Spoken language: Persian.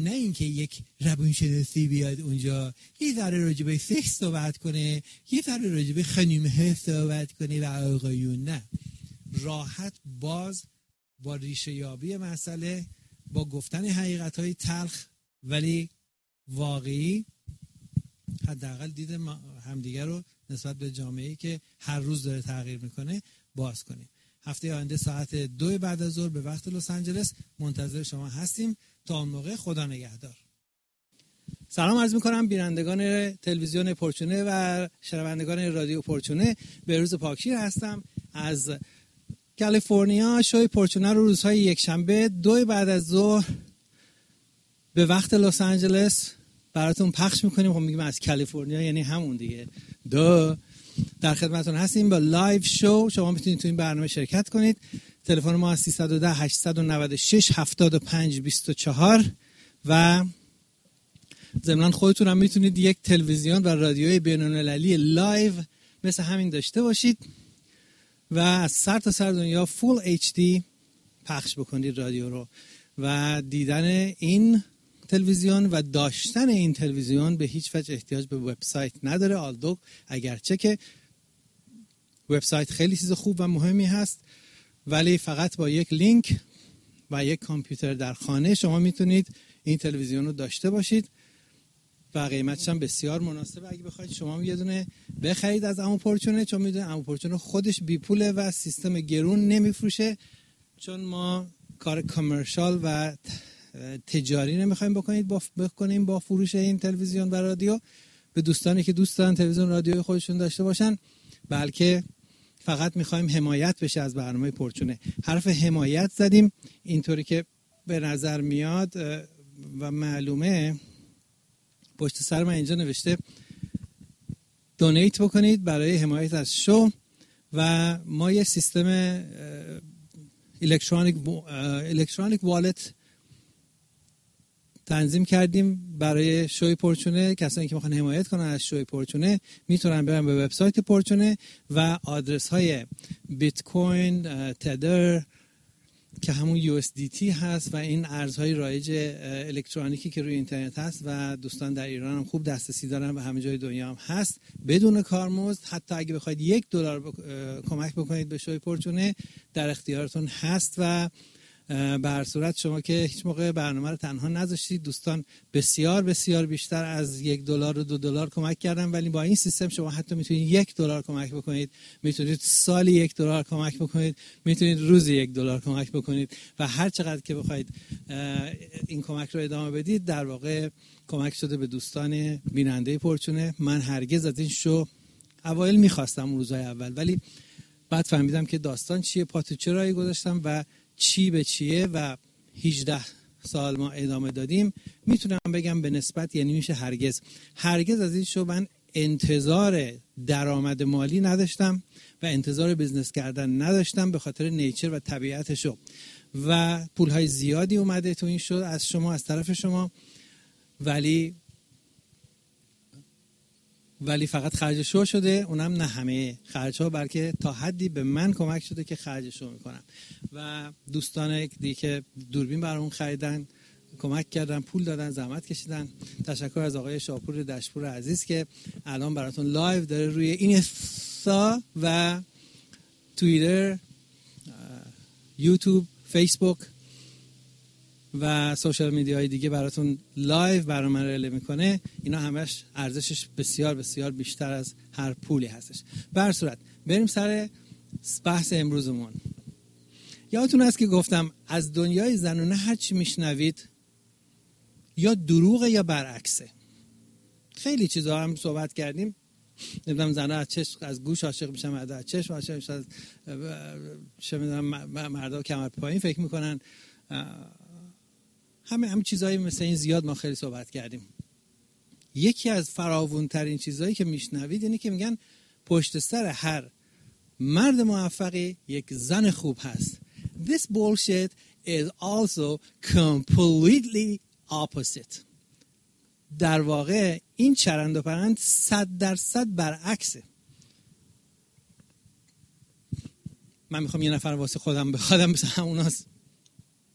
نه اینکه یک روانشناسی بیاد اونجا یه ذره راجع به سکس صحبت کنه، یه ذره راجع به خانم‌ها صحبت کنه و آقایون. نه، راحت باز با ریشه یابی مسئله، با گفتن حقیقت‌های تلخ ولی واقعی، حداقل دید همدیگه رو نسبت به جامعه‌ای که هر روز داره تغییر میکنه باز کنیم. هفته آینده ساعت 2 بعد از ظهر به وقت لس آنجلس منتظر شما هستیم. تا اون موقع خدا نگهدار. سلام عرض می‌کنم بینندگان تلویزیون پورچونه و شنوندگان رادیو پورچونه. بهروز پاکشیر هستم از کالیفرنیا. شوی پورچونه رو روزهای یکشنبه 2 بعد از ظهر به وقت لس آنجلس براتون پخش می‌کنیم. خب میگیم از کالیفرنیا یعنی همون دیگه. در خدمتتون هستیم با لایو شو. شما میتونید تو این برنامه شرکت کنید. تلفن ما 310 896 75 24 و ضمن خودتون هم میتونید یک تلویزیون و رادیوی بین‌المللی لایو مثل همین داشته باشید و از سر تا سر دنیا فول HD پخش بکنید رادیو رو. و دیدن این تلویزیون و داشتن این تلویزیون به هیچ وجه احتیاج به وبسایت نداره. آلدو اگرچه که وبسایت خیلی چیز خوب و مهمی هست، ولی فقط با یک لینک و یک کامپیوتر در خانه شما میتونید این تلویزیون رو داشته باشید و قیمتش هم بسیار مناسبه. اگه بخواید شما یه دونه بخرید از عمو پورچونه، چون میدونید عمو پورچونه خودش بی پوله و سیستم گرون نمیفروشه، چون ما کار کامرشال و تجاری نمیخوایم بکنیم با فروش این تلویزیون و رادیو به دوستانی که دوست دارن تلویزیون رادیوی خودشون داشته باشن، بلکه فقط میخوایم حمایت بشه از برنامه پورچونه. حرف حمایت زدیم اینطوری که به نظر میاد و معلومه. پشت سر من اینجا نوشته دونیت بکنید برای حمایت از شو و ما یه سیستم الکترونیک والت تنظیم کردیم برای شوی پورچونه. کسانی که میخوان حمایت کنن از شوی پورچونه میتونن برن به وبسایت پورچونه و آدرس های بیت کوین، تدر که همون USDT هست و این ارزهای رایج الکترونیکی که روی اینترنت هست و دوستان در ایران هم خوب دسترسی دارن و همه جای دنیا هم هست بدون کارمزد. حتی اگه بخواید $1 کمک بکنید به شوی پورچونه در اختیارتون هست و به هر صورت شما که هیچ موقع برنامه رو تنها نذاشتید، دوستان بسیار بسیار بیشتر از $1 و $2 کمک کردن، ولی با این سیستم شما حتی میتونید $1 کمک بکنید، میتونید سالی $1 کمک بکنید، میتونید روزی $1 کمک بکنید و هر چقدر که بخواید این کمک رو ادامه بدید در واقع کمک شده به دوستان بیننده پورچونه. من هرگز از این شو اوایل میخواستم اون روزهای اول، ولی بعد فهمیدم که داستان چیه، پاتو چرایی گذاشتم و چی به چیه و 18 سال ما ادامه دادیم. میتونم بگم به نسبت، یعنی میشه هرگز از این شو من انتظار درآمد مالی نداشتم و انتظار بزنس کردن نداشتم به خاطر نیچر و طبیعت شو و پولهای زیادی اومده تو این شو از شما، از طرف شما، ولی فقط خرج شو شده، اونم نه همه خرج‌ها، بلکه تا حدی به من کمک شده که خرج شو میکنم و دوستان دیگه که دوربین برامون خریدن، کمک کردن، پول دادن، زحمت کشیدن. تشکر از آقای شاپور دشپور عزیز که الان براتون لایو داره روی اینستا و توییتر، یوتیوب، فیسبوک و سوشال میدیاهای دیگه براتون لایو برنامه رو اعلام میکنه. اینا همش ارزشش بسیار بسیار بیشتر از هر پولی هستش. به هر صورت بریم سر بحث امروزمون. یادتون هست که گفتم از دنیای زنونه هر چی میشنوید یا دروغه یا برعکسه. خیلی چیزا هم صحبت کردیم. نمیدونم زنها از گوش عاشق میشن، مردا از چشم عاشق میشن، چه میدونم مردا کمر پایین فکر میکنن، همه چیزایی مثل این زیاد ما خیلی صحبت کردیم. یکی از فراوان‌ترین چیزایی که میشنوید اینه که میگن پشت سر هر مرد موفقی یک زن خوب هست. This bullshit is also completely opposite. در واقع این چرند و پرند 100% برعکسه. من میخوام یه نفر واسه خودم بخوادم مثل هموناست.